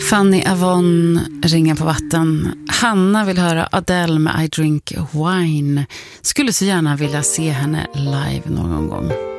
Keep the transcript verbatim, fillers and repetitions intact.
Fanny Avon ringer på vatten. Hanna vill höra Adele med I Drink Wine. Skulle så gärna vilja se henne live någon gång.